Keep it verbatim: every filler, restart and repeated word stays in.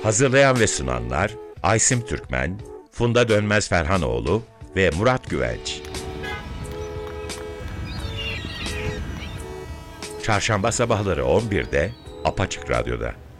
Hazırlayan ve sunanlar Aysim Türkmen, Funda Dönmez Ferhanoğlu ve Murat Güvenç. Çarşamba sabahları on birde Apaçık Radyo'da.